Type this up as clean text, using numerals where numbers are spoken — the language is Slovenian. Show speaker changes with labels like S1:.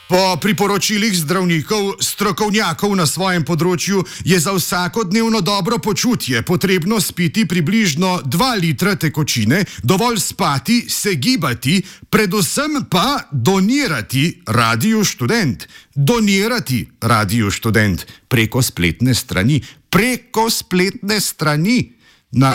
S1: Po priporočilih zdravnikov, strokovnjakov na svojem področju je za vsakodnevno dobro počutje potrebno spiti približno 2 litra tekočine, dovolj spati, se gibati, predvsem pa donirati Radiu Študent. Donirati Radiu Študent preko spletne strani. Preko spletne strani.